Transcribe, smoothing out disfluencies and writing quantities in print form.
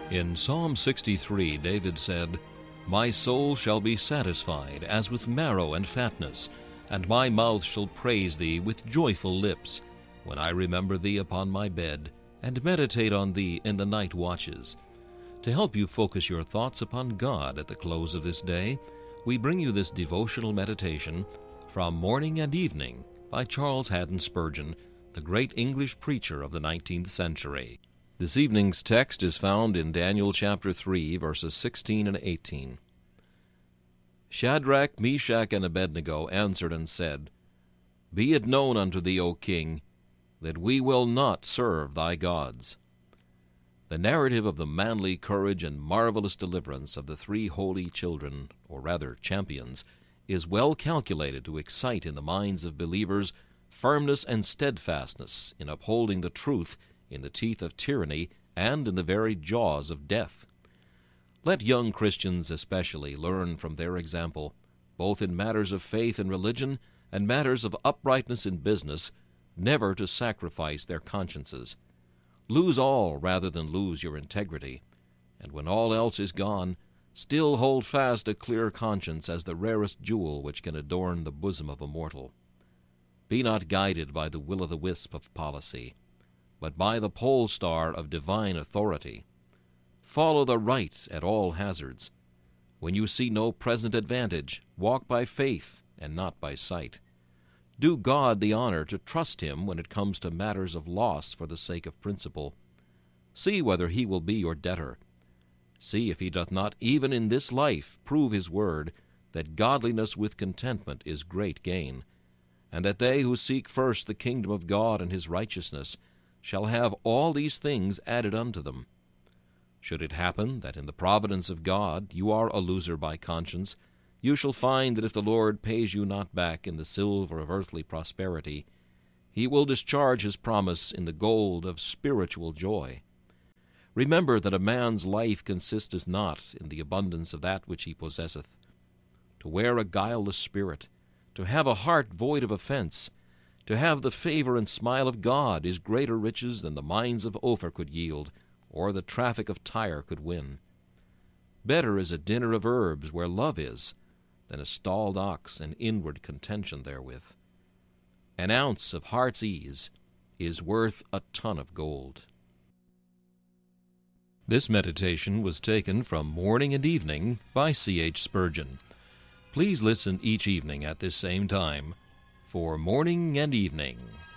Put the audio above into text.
In Psalm 63, David said, "My soul shall be satisfied as with marrow and fatness, and my mouth shall praise thee with joyful lips, when I remember thee upon my bed, and meditate on thee in the night watches." To help you focus your thoughts upon God at the close of this day, we bring you this devotional meditation from Morning and Evening by Charles Haddon Spurgeon, the great English preacher of the 19th century. This evening's text is found in Daniel chapter 3, verses 16 and 18. Shadrach, Meshach, and Abednego answered and said, "Be it known unto thee, O king, that we will not serve thy gods." The narrative of the manly courage and marvelous deliverance of the three holy children, or rather champions, is well calculated to excite in the minds of believers firmness and steadfastness in upholding the truth in the teeth of tyranny and in the very jaws of death. Let young Christians especially learn from their example, both in matters of faith and religion and matters of uprightness in business, never to sacrifice their consciences. Lose all rather than lose your integrity, and when all else is gone, still hold fast a clear conscience as the rarest jewel which can adorn the bosom of a mortal. Be not guided by the will-o'-the-wisp of policy, but by the pole star of divine authority. Follow the right at all hazards. When you see no present advantage, walk by faith and not by sight. Do God the honor to trust him when it comes to matters of loss for the sake of principle. See whether he will be your debtor. See if he doth not even in this life prove his word, that godliness with contentment is great gain, and that they who seek first the kingdom of God and his righteousness shall have all these things added unto them. Should it happen that in the providence of God you are a loser by conscience, you shall find that if the Lord pays you not back in the silver of earthly prosperity, he will discharge his promise in the gold of spiritual joy. Remember that a man's life consisteth not in the abundance of that which he possesseth. To wear a guileless spirit, to have a heart void of offense, to have the favor and smile of God is greater riches than the mines of Ophir could yield, or the traffic of Tyre could win. Better is a dinner of herbs where love is, than a stalled ox and inward contention therewith. An ounce of heart's ease is worth a ton of gold. This meditation was taken from Morning and Evening by C.H. Spurgeon. Please listen each evening at this same time for Morning and Evening.